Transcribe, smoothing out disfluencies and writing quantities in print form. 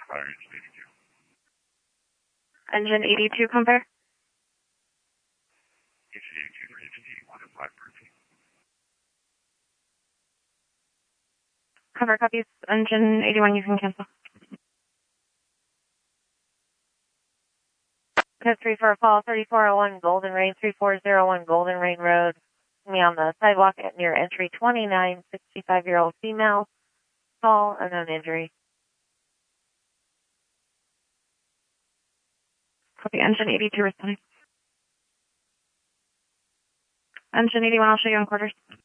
Fire engine 82. Engine 82, compare. Engine 82 for engine 81 at 5 per feet. Cover copies. Engine 81, you can cancel. Code 3 for a call, 3401 Golden Rain, 3401 Golden Rain Road. Me on the sidewalk at near entry 29, 65-year-old female, tall, unknown injury. Copy, engine 82 responding. Engine 81, I'll show you on quarters.